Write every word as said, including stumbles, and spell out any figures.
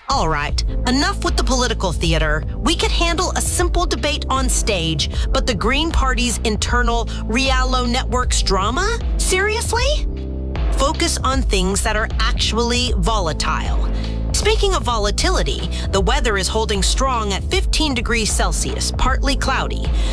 All right, enough with the political theater. We could handle a simple debate on stage, but the Green Party's internal Rialo Networks drama? Seriously? Focus on things that are actually volatile. Speaking of volatility, the weather is holding strong at fifteen degrees Celsius, partly cloudy.